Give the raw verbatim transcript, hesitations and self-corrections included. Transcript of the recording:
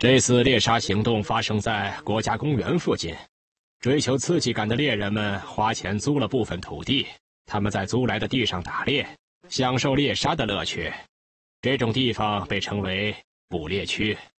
这次猎杀行动发生在国家公园附近，追求刺激感的猎人们花钱租了部分土地，他们在租来的地上打猎，享受猎杀的乐趣。这种地方被称为捕猎区。